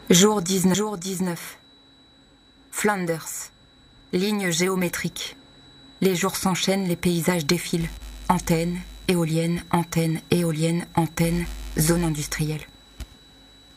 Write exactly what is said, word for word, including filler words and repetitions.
Jour dix-neuf. Jour dix-neuf. Flanders. Ligne géométrique. Les jours s'enchaînent, les paysages défilent. Antennes, éoliennes, antennes, éoliennes, antennes, zone industrielle.